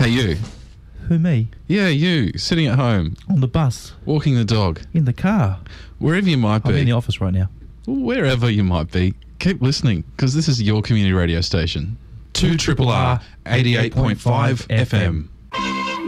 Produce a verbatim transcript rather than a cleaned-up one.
you. Who, me? Yeah, you. Sitting at home. On the bus. Walking the dog. In the car. Wherever you might be. I'm in the office right now. Wherever you might be. Keep listening, because this is your community radio station. two R R R eighty-eight point five F M.